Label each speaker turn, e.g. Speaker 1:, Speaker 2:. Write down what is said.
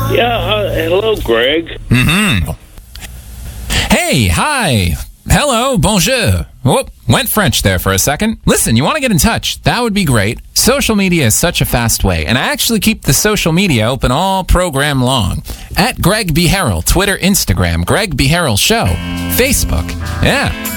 Speaker 1: Yeah, hello, Greg.
Speaker 2: Mm-hmm. Hey, hi. Hello, bonjour. Whoop, went French there for a second. Listen, you want to get in touch? That would be great. Social media is such a fast way, and I actually keep the social media open all program long. At Greg B. Harrell, Twitter, Instagram, Greg B. Harrell Show, Facebook. Yeah.